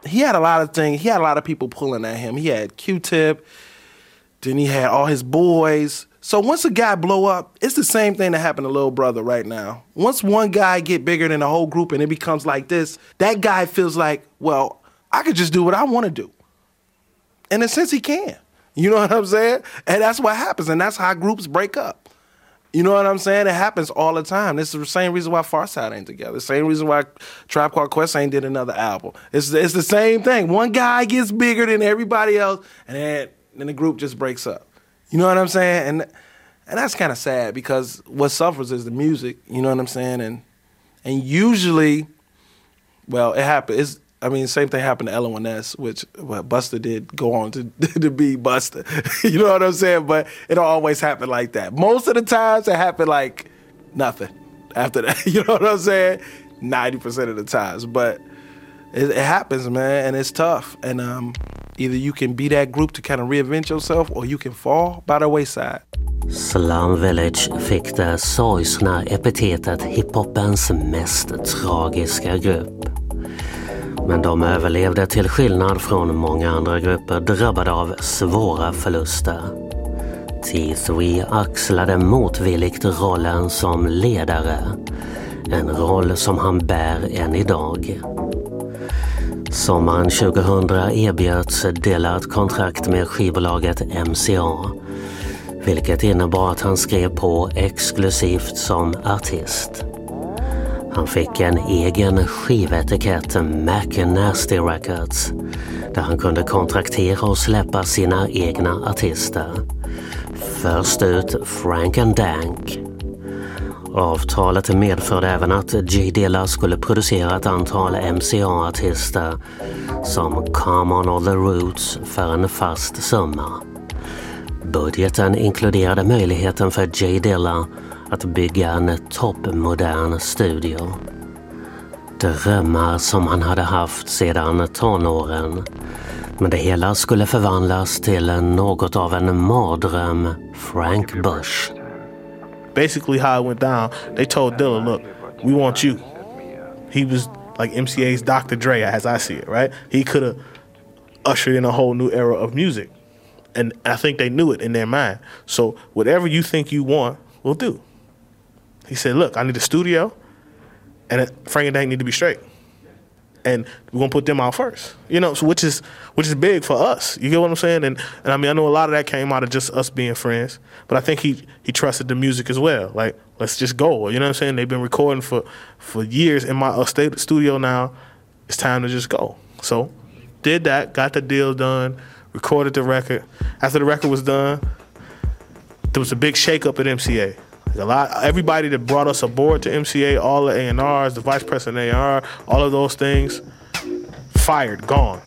he had a lot of things. He had a lot of people pulling at him. He had Q-Tip. Then he had all his boys. So once a guy blow up, it's the same thing that happened to Lil Brother right now. Once one guy get bigger than the whole group and it becomes like this, that guy feels like, well, I could just do what I want to do. In a sense, he can. You know what I'm saying? And that's what happens, and that's how groups break up. You know what I'm saying? It happens all the time. This is the same reason why Pharcyde ain't together. The same reason why Tribe Called Quest ain't did another album. It's the same thing. One guy gets bigger than everybody else, and then the group just breaks up. You know what I'm saying? And that's kind of sad because what suffers is the music. You know what I'm saying? And usually, well, it happens. Same thing happened to L.O.N.S., which Busta did go on to be Busta. You know what I'm saying? But it don't always happen like that. Most of the times, it happened like nothing after that. You know what I'm saying? 90% of the times. But it happens, man, and it's tough. And either you can be that group to kind of reinvent yourself or you can fall by the wayside. Slum Village fick det sorgsna epitetet hiphopens mest tragiska grupp. Men de överlevde till skillnad från många andra grupper drabbade av svåra förluster. T3 axlade motvilligt rollen som ledare, en roll som han bär än idag. Sommaren 2000 erbjöds delat kontrakt med skivbolaget MCA, vilket innebar att han skrev på exklusivt som artist. Han fick en egen skivetikett, Mac Nasty Records, där han kunde kontraktera och släppa sina egna artister. Först ut Frank and Dank. Avtalet medförde även att J Dilla skulle producera ett antal MCA-artister som Common och The Roots för en fast summa. Budgeten inkluderade möjligheten för J Dilla att bygga en toppmodern studio. Drömmar som han hade haft sedan tonåren. Men det hela skulle förvandlas till något av en mardröm, Frank Bush. Basically how it went down, they told Dilla, look, we want you. He was like MCA's Dr. Dre, as I see it, right? He could have ushered in a whole new era of music. And I think they knew it in their mind. So whatever you think you want, we'll do. He said, look, I need a studio, and Frank and Dank need to be straight. And we're going to put them out first. You know, so which is big for us. You get what I'm saying? And I mean, I know a lot of that came out of just us being friends, but I think he trusted the music as well. Like, let's just go. You know what I'm saying? They've been recording for years in my studio now. It's time to just go. So did that, got the deal done, recorded the record. After the record was done, there was a big shakeup at MCA. Everybody that brought us aboard to MCA, all the A&Rs, the vice president of A&R, all of those things, fired, gone.